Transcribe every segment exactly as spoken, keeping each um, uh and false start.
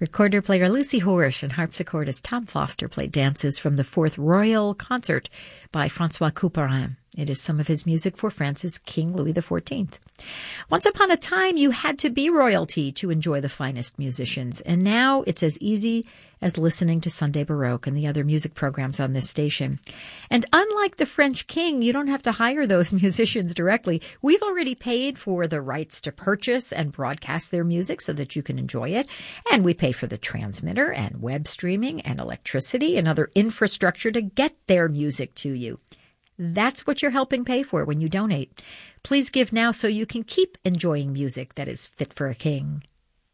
Recorder player Lucy Horsch and harpsichordist Tom Foster played dances from the Fourth Royal Concert by Francois Couperin. It is some of his music for France's King Louis the fourteenth. Once upon a time, you had to be royalty to enjoy the finest musicians, and now it's as easy as listening to Sunday Baroque and the other music programs on this station. And unlike the French king, you don't have to hire those musicians directly. We've already paid for the rights to purchase and broadcast their music so that you can enjoy it, and we pay for the transmitter and web streaming and electricity and other infrastructure to get their music to you. That's what you're helping pay for when you donate. Please give now so you can keep enjoying music that is fit for a king.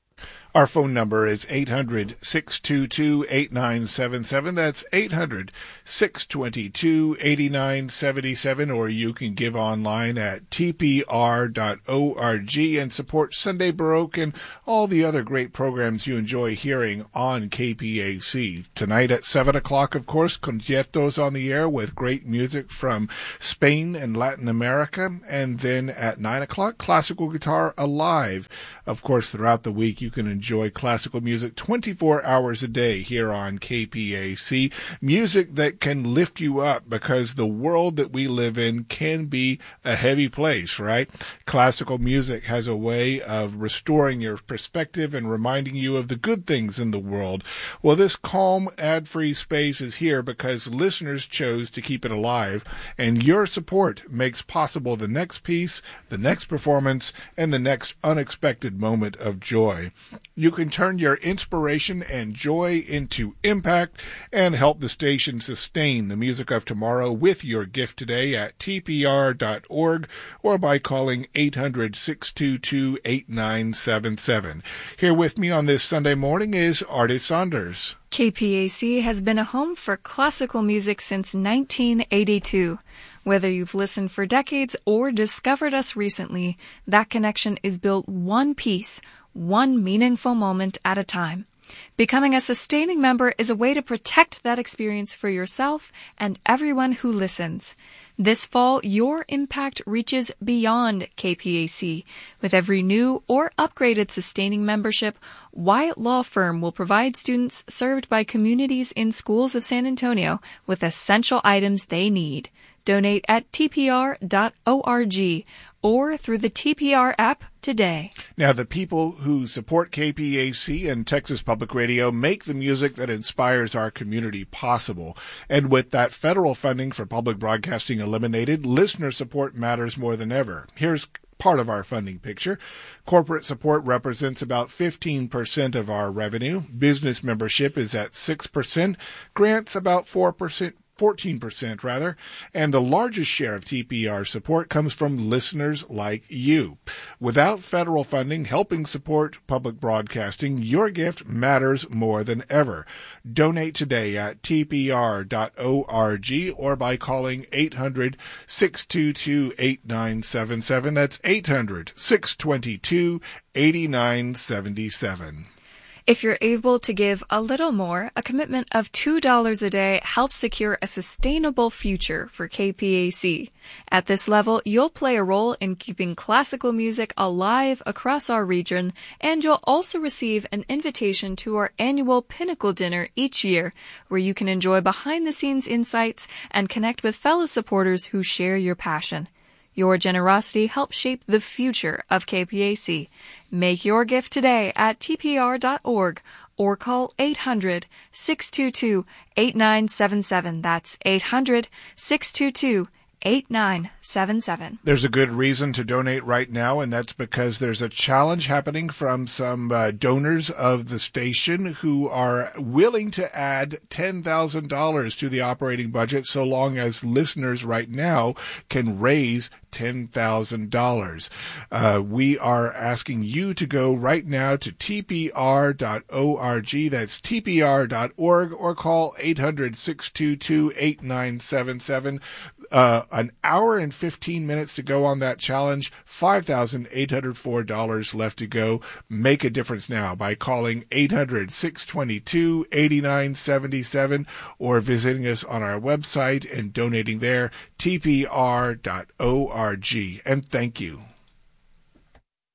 Our phone number is eight hundred, six two two, eight nine seven seven. That's eight hundred, six two two, eight nine seven seven. Or you can give online at t p r dot org and support Sunday Baroque and all the other great programs you enjoy hearing on K P A C. Tonight at seven o'clock, of course, Conciertos on the air with great music from Spain and Latin America. And then at nine o'clock, Classical Guitar Alive. Of course, throughout the week, you can enjoy classical music twenty-four hours a day here on K P A C. Music that can lift you up, because the world that we live in can be a heavy place, right? Classical music has a way of restoring your perspective and reminding you of the good things in the world. Well, this calm, ad-free space is here because listeners chose to keep it alive, and your support makes possible the next piece, the next performance, and the next unexpected moment of joy. You can turn your inspiration and joy into impact and help the station sustain the music of tomorrow with your gift today at t p r dot org or by calling eight hundred, six two two, eight nine seven seven. Here with me on this Sunday morning is Artie Saunders. K P A C has been a home for classical music since nineteen eighty-two. Whether you've listened for decades or discovered us recently, that connection is built one piece, one meaningful moment at a time. Becoming a sustaining member is a way to protect that experience for yourself and everyone who listens. This fall, your impact reaches beyond K P A C. With every new or upgraded sustaining membership, Wyatt Law Firm will provide students served by communities in schools of San Antonio with essential items they need. Donate at t p r dot org or through the T P R app today. Now, the people who support K P A C and Texas Public Radio make the music that inspires our community possible. And with that federal funding for public broadcasting eliminated, listener support matters more than ever. Here's part of our funding picture. Corporate support represents about fifteen percent of our revenue. Business membership is at six percent. Grants about four percent. fourteen percent rather, and the largest share of T P R support comes from listeners like you. Without federal funding helping support public broadcasting, your gift matters more than ever. Donate today at t p r dot org or by calling eight hundred, six two two, eight nine seven seven. That's eight hundred, six two two, eight nine seven seven. If you're able to give a little more, a commitment of two dollars a day helps secure a sustainable future for K P A C. At this level, you'll play a role in keeping classical music alive across our region, and you'll also receive an invitation to our annual Pinnacle Dinner each year, where you can enjoy behind-the-scenes insights and connect with fellow supporters who share your passion. Your generosity helps shape the future of K P A C. Make your gift today at t p r dot org or call eight hundred, six two two, eight nine seven seven. That's eight hundred, six two two, eight nine seven seven. There's a good reason to donate right now, and that's because there's a challenge happening from some uh, donors of the station who are willing to add ten thousand dollars to the operating budget so long as listeners right now can raise ten thousand dollars. Uh, we are asking you to go right now to t p r dot org. That's t p r dot org or call eight hundred, six two two, eight nine seven seven. Uh, an hour and fifteen minutes to go on that challenge, five thousand eight hundred four dollars left to go. Make a difference now by calling eight hundred, six two two, eight nine seven seven or visiting us on our website and donating there, t p r dot org. And thank you.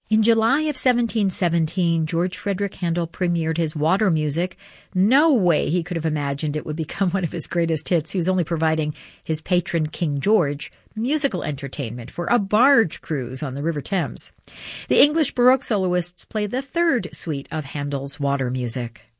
In July of seventeen seventeen, George Frederick Handel premiered his Water Music. No way he could have imagined it would become one of his greatest hits. He was only providing his patron, King George, musical entertainment for a barge cruise on the River Thames. The English Baroque soloists play the third suite of Handel's Water Music.